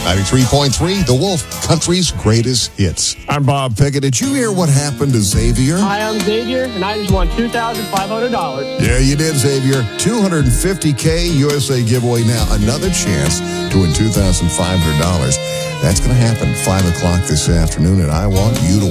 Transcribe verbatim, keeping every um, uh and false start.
ninety-three point three, The Wolf, country's greatest hits. I'm Bob Pickett. Did you hear what happened to Xavier? Hi, I'm Xavier, and I just won two thousand five hundred dollars. Yeah, you did, Xavier. two hundred fifty K U S A giveaway now. Another chance to win two thousand five hundred dollars. That's going to happen five o'clock this afternoon, and I want you to